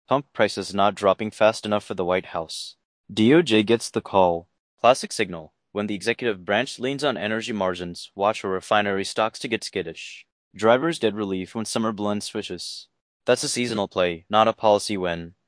Pump prices not dropping fast enough for the White House. DOJ gets the call. Classic signal. When the executive branch leans on energy margins, watch for refinery stocks to get skittish. Drivers get relief when summer blend switches. That's a seasonal play, not a policy win.